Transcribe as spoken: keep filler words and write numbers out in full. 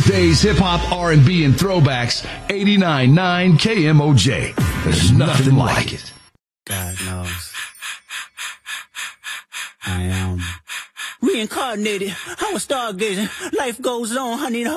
Today's hip-hop, R and B, and throwbacks, eighty-nine point nine K M O J. There's nothing like it. God knows. I am reincarnated. I was stargazing. Life goes on. I need a